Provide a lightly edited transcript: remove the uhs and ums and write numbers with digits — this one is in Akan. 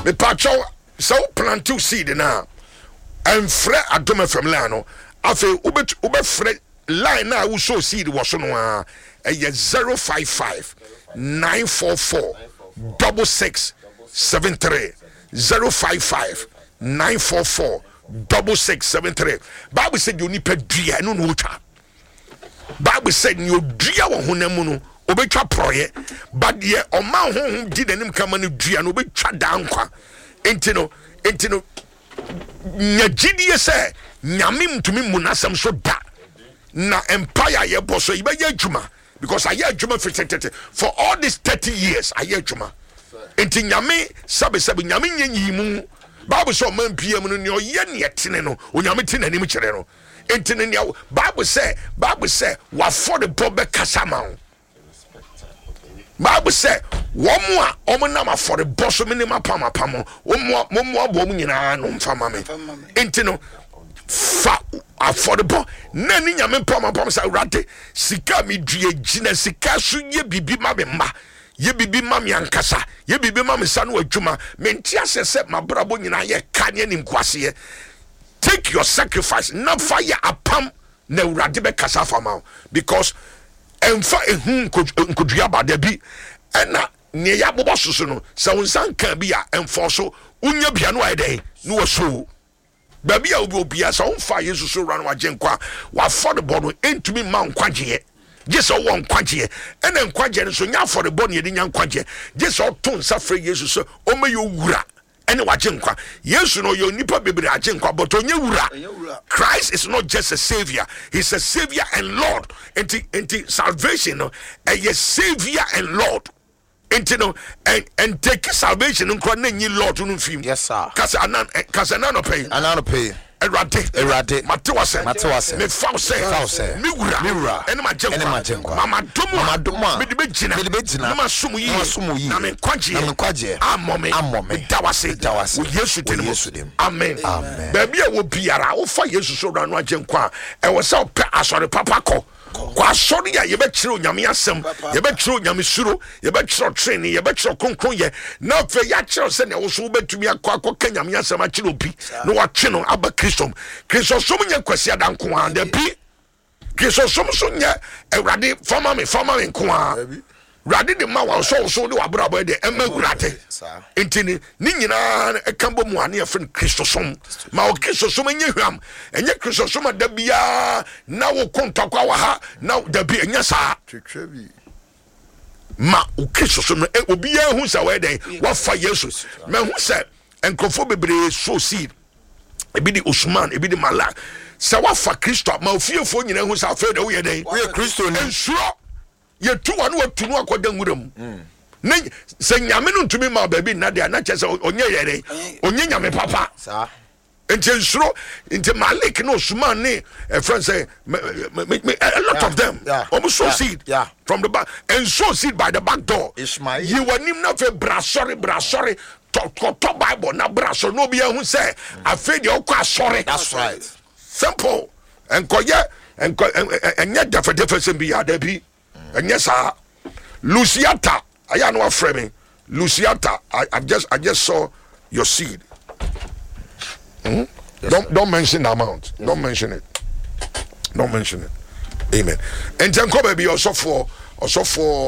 me pacho so plant two seed na and fre adom from line afi ube fre line na wo so seed wo so no a 055 944 6673 055 944 6673. Bible said you need pedria no no cha. Bible said you dria wo honam no obetwa proye but ye oma honhom di nanim kama no dria no obetwa dan kwa enti no nyagidie se nyame mtumi munasam so da na empire ye boso ibe ye adwuma because I hear adwuma for all these 30 years I hear adwuma enti nyame sabe nyame nyanyimu Bible so man pm no ne oye ne etene no onyame te nanim kire no enti ne Bible say wa for the bobe kasama Bible say womo a omonam for the boss minima pamapamo womo abom nyina no mfama me enti no fa affordable na ni nyame pamapam sa urade sika mi due gina sika so ye bibi ma me ma ye bibi ma me ankasa ye bibi ma me sa no adwuma me ntia sese mabrabo nyina ye ka ne nim kwase take your sacrifice na fire apam na urade be kasa fama because emfa ehun kodua bada bi ena ne ya bobo soso no se wonsan kan bi a enforso unya bia no ayde no waso baby a obia so wonfa yesu so ran wagenkwa wa for the bono entumi ma nkwaje Jesus won kwaje ena nkwaje no so nya for the bono ye nya nkwaje Jesus ton safre yesu so o me yo wura ene wagenkwa yesu no yo nipa bebre agenkwa but onye wura. Christ is not just a savior, he's a savior and Lord. Enti salvation no a savior and Lord. Enti no and take salvation no kwa na Lord no film. Yes sir. Kasa anano pay. Erade Matewase me fause me wura ene magenkwa mama domo me de begina na masumu yi na me kwaje amome dawase wo Yesu dem amen baby a wo biara wo fa Yesu so ran agenkwa e wo sa pe asore papa ko kwa sori ya yebe kire onyame asem yebe kire onyame suro yebe kire training yebe kire konkron ye na fe ya kire se ne wo so betumi akwa kanyame asem a kire obi no wa twe no aba Kristo som nya kwasi adanko anda bi Kristo som so nya Ewrade forma me nko a Rade de ma wa so de wabrabo de emagurate entini ni nyina ekambo mu ane afren Kristo som ma o Kristo som nya hwam enye Kristo som da bia na wo kontakwa wa ha na da bia nya sa twetwebi ma o Kristo som obi ya hu sa we den wa fa Yesu ma hu sa enkofo bebre so seed ebi di Usman ebi di Malak sa wa fa Kristo ma ofiefo nyina hu sa fa de wo ye den we Kristo ni ensuro ye tuwa no watu no akoda nguram ne se nyame no ntumi ma baabi na de na chese onye yere onye nyame papa sa enti nsuro enti Malik no Usman ne friend say a lot of them almost so seed from the back and so seed by the back door Ismail you were nim na fe brasori to Bible na brasori no be hu say afi de okwa sorry that's right simple and koye and nya defa be ya da bi and yes Luciata I know a framing Luciata I just saw your seed. Yes, don't mention the amount. Don't mention it. Amen. And then come baby also for